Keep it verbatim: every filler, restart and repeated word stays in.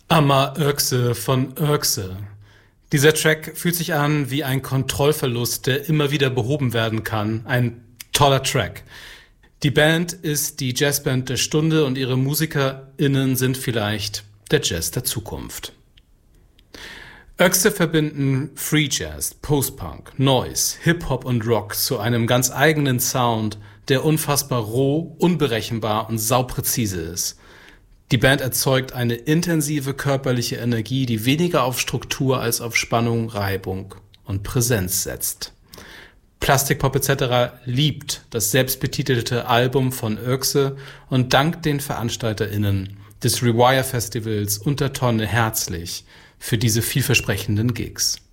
Amma Örkse von Örkse. Dieser Track fühlt sich an wie ein Kontrollverlust, der immer wieder behoben werden kann. Ein toller Track. Die Band ist die Jazzband der Stunde und ihre MusikerInnen sind vielleicht der Jazz der Zukunft. Örkse verbinden Free Jazz, Post-Punk, Noise, Hip-Hop und Rock zu einem ganz eigenen Sound, der unfassbar roh, unberechenbar und saupräzise ist. Die Band erzeugt eine intensive körperliche Energie, die weniger auf Struktur als auf Spannung, Reibung und Präsenz setzt. Plastikpop et cetera liebt das selbstbetitelte Album von Örkse und dankt den VeranstalterInnen des Rewire Festivals Untertonne herzlich für diese vielversprechenden Gigs.